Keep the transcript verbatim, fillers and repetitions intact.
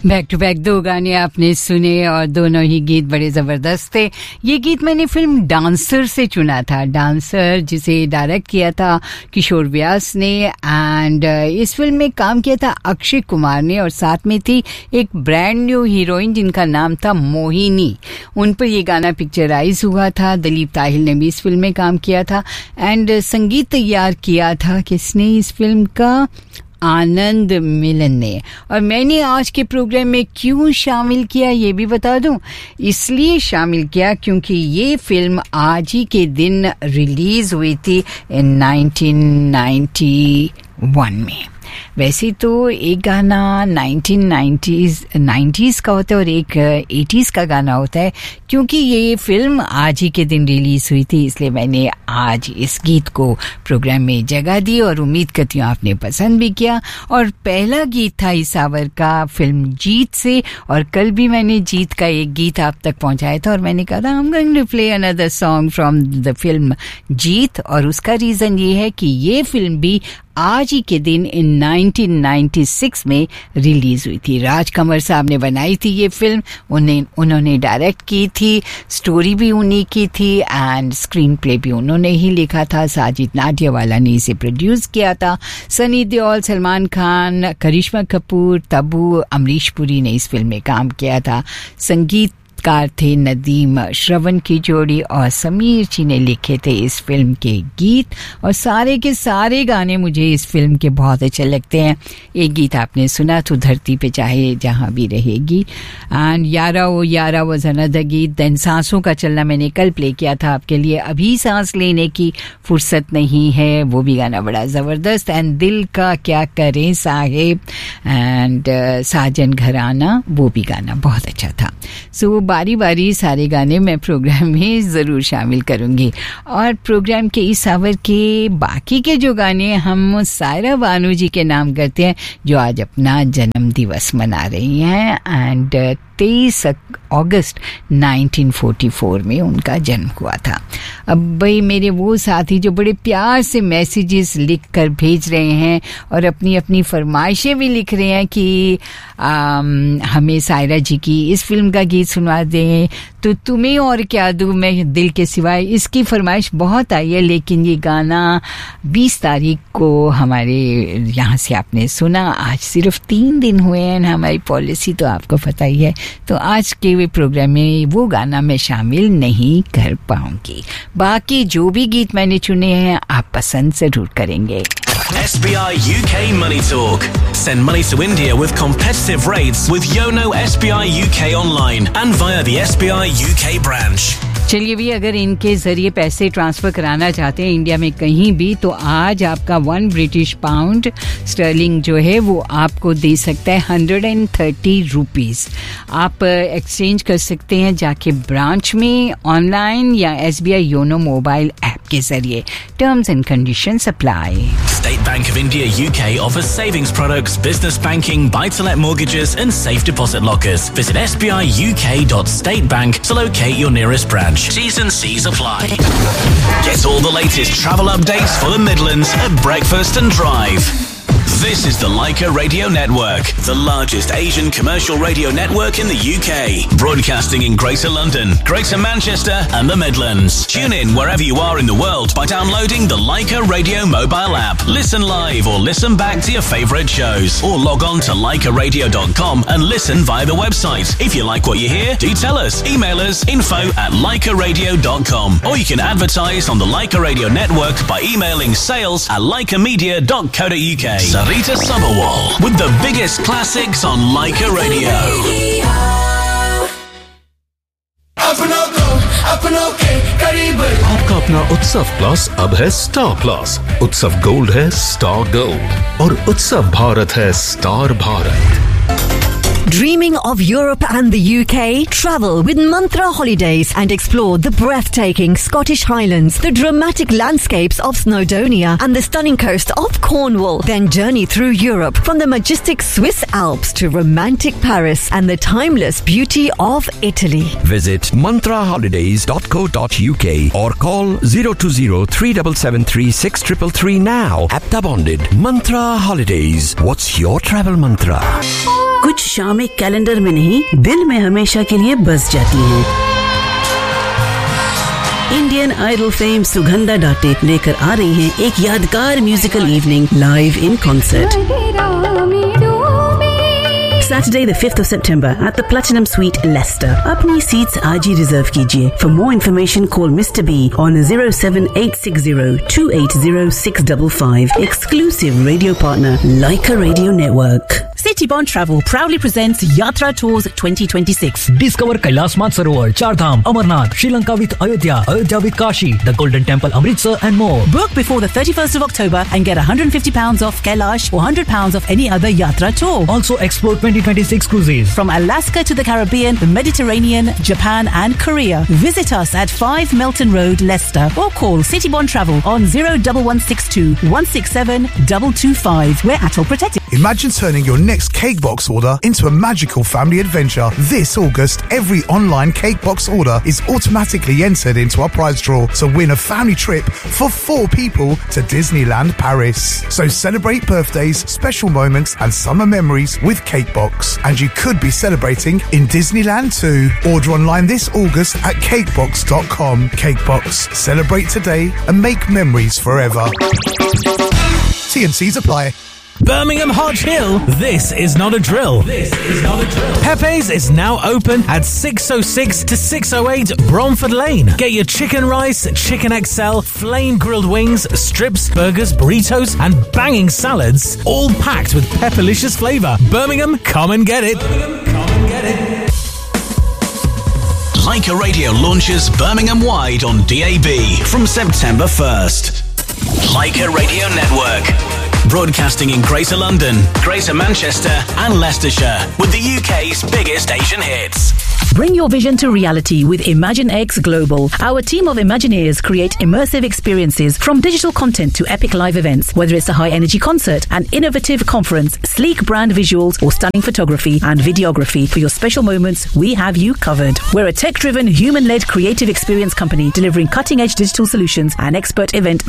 Back to back दो गाने आपने सुने और दोनों ही गीत बड़े ज़बरदस्त थे। ये गीत मैंने फिल्म डांसर से चुना था। डांसर जिसे डायरेक्ट किया था किशोर व्यास ने एंड इस फिल्म में काम किया था अक्षय कुमार ने और साथ में थी एक ब्रांड न्यू हीरोइन जिनका नाम था मोहिनी। उन पर ये गाना पिक्चराइज हुआ था। दिलीप ताहिल ने भी इस फिल्म में काम किया था एंड संगीत तैयार किया था किसने इस फिल्म का, आनंद मिलन ने। और मैंने आज के प्रोग्राम में क्यों शामिल किया ये भी बता दूं, इसलिए शामिल किया क्योंकि ये फिल्म आज ही के दिन रिलीज हुई थी इन नाइनटीन नाइंटी वन में। वैसे तो एक गाना नाइनटीन नाइंटीज़ का होता है और एक एटीज़ का गाना होता है। क्योंकि ये फिल्म आज ही के दिन रिलीज हुई थी इसलिए मैंने आज इस गीत को प्रोग्राम में जगह दी और उम्मीद करती हूँ आपने पसंद भी किया। और पहला गीत था इसावर का फिल्म जीत से और कल भी मैंने जीत का एक गीत आप तक पहुंचाया था और मैंने कहा था I am going to play another song from the film जीत। और उसका रीज़न ये है कि ये फिल्म भी आज ही के दिन इन नाइनटीन नाइंटी सिक्स में रिलीज हुई थी। राज कमर साहब ने बनाई थी ये फिल्म, उन्हें उन्होंने डायरेक्ट की थी, स्टोरी भी उन्हीं की थी एंड स्क्रीन प्ले भी उन्होंने ही लिखा था। साजिद नाडियावाला ने इसे प्रोड्यूस किया था। सनी देओल, सलमान खान, करिश्मा कपूर, तब्बू, अमरीश पुरी ने इस फिल्म में काम किया था। संगीत कार थे नदीम श्रवण की जोड़ी और समीर जी ने लिखे थे इस फिल्म के गीत और सारे के सारे गाने मुझे इस फिल्म के बहुत अच्छे लगते हैं। एक गीत आपने सुना तो धरती पे चाहे जहाँ भी रहेगी एंड यारा ओ यारा वो अनदर गीत। देन सांसों का चलना मैंने कल प्ले किया था आपके लिए, अभी सांस लेने की फुर्सत नहीं है, वो भी गाना बड़ा ज़बरदस्त। एंड दिल का क्या करें साहेब एंड साजन घराना, वो भी गाना बहुत अच्छा था। सो so, बारी बारी सारे गाने मैं प्रोग्राम में ज़रूर शामिल करूंगी। और प्रोग्राम के इस आवर के बाकी के जो गाने हम सायरा बानू जी के नाम करते हैं जो आज अपना जन्म दिवस मना रही हैं एंड तेईस अगस्त नाइनटीन फोर्टी फोर में उनका जन्म हुआ था। अब भाई मेरे वो साथी जो बड़े प्यार से मैसेजेस लिख कर भेज रहे हैं और अपनी अपनी फरमाइशें भी लिख रहे हैं कि आम, हमें सायरा जी की इस फिल्म का गीत सुनवा दें तो तुम्हें और क्या दूँ मैं दिल के सिवाय, इसकी फरमाइश बहुत आई है। लेकिन ये गाना बीस तारीख को हमारे यहाँ से आपने सुना, आज सिर्फ तीन दिन हुए हैं हमारी पॉलिसी तो आपको पता ही है, तो आज के वे प्रोग्राम में वो गाना मैं शामिल नहीं कर पाऊंगी। बाकी जो भी गीत मैंने चुने हैं आप पसंद जरूर करेंगे। S B I U K Money Talk. Send money to India with competitive rates with Yono S B I U K online and via the S B I U K branch. चलिए भी अगर इनके जरिए पैसे transfer कराना चाहते हैं India में कहीं भी तो आज आपका वन ब्रिटिश पाउंड स्टर्लिंग जो है वो आपको दे सकता है हंड्रेड एंड थर्टी रुपीज़। आप एक्सचेंज कर सकते हैं जाके ब्रांच में, ऑनलाइन या S B I YONO mobile app के जरिए। Terms and conditions apply. State Bank of India U K offers savings products, business banking, buy-to-let mortgages and safe deposit lockers. Visit s b i u k dot state bank to locate your nearest branch. T's and C's apply. Get all the latest travel updates for the Midlands at Breakfast and Drive. This is the Leica Radio Network, the largest Asian commercial radio network in the U K, broadcasting in Greater London, Greater Manchester and the Midlands. Tune in wherever you are in the world by downloading the Leica Radio mobile app. Listen live or listen back to your favourite shows or log on to leica radio dot com and listen via the website. If you like what you hear, do tell us. Email us info at leica radio dot com or you can advertise on the Leica Radio Network by emailing sales at leica media dot co dot u k. Sarita Sabawal with the biggest classics on Leica Radio. आपका अपना उत्सव plus अब है star plus. उत्सव gold है star gold और उत्सव भारत है star Bharat. Dreaming of Europe and the U K? Travel with Mantra Holidays and explore the breathtaking Scottish Highlands, the dramatic landscapes of Snowdonia and the stunning coast of Cornwall. Then journey through Europe from the majestic Swiss Alps to romantic Paris and the timeless beauty of Italy. Visit mantra holidays dot co dot u k or call zero two zero three seven seven three six three three three now. Apta bonded. Mantra Holidays. What's your travel mantra? कुछ शामें calendar में नहीं, दिल में हमेशा के लिए बस जाती हैं। इंडियन आइडल फेम सुगंधा डाटे लेकर आ रही हैं एक यादगार musical evening live in concert. Saturday the fifth of September at the Platinum Suite, Leicester. अपनी seats आज ही reserve कीजिए. For more information, call Mister B on zero seven eight six zero two eight zero six five five. Exclusive radio partner, Leica Radio Network. Citybond Travel proudly presents Yatra Tours twenty twenty-six. Discover Kailash Mansarovar, Char Dham, Amarnath, Sri Lanka with Ayodhya, Ayodhya with Kashi, the Golden Temple, Amritsar and more. Book before the thirty-first of October and get one hundred fifty pounds off Kailash or one hundred pounds off any other Yatra tour. Also explore twenty twenty-six cruises. From Alaska to the Caribbean, the Mediterranean, Japan and Korea. Visit us at five Melton Road, Leicester or call Citybond Travel on zero one one six two one six seven two two five. We're A T O L protected. Imagine turning your next cake box order into a magical family adventure. This August, every online cake box order is automatically entered into our prize draw to win a family trip for four people to Disneyland Paris. So celebrate birthdays, special moments and summer memories with Cakebox. And you could be celebrating in Disneyland too. Order online this August at cakebox dot com. Cakebox. Celebrate today and make memories forever. T and C's apply. Birmingham Hodge Hill, this is not a drill. This is not a drill. Pepe's is now open at six oh six to six oh eight Bromford Lane. Get your chicken rice, chicken X L, flame grilled wings, strips, burgers, burritos and banging salads, all packed with pepperlicious flavour. Birmingham, come and get it. Birmingham, come and get it. Leica Radio launches Birmingham-wide on D A B from September first. Leica Radio Network. Broadcasting in Greater London, Greater Manchester and Leicestershire with the U K's biggest Asian hits. Bring your vision to reality with ImagineX Global. Our team of Imagineers create immersive experiences from digital content to epic live events. Whether it's a high-energy concert, an innovative conference, sleek brand visuals, or stunning photography and videography, for your special moments, we have you covered. We're a tech-driven, human-led creative experience company delivering cutting-edge digital solutions and expert event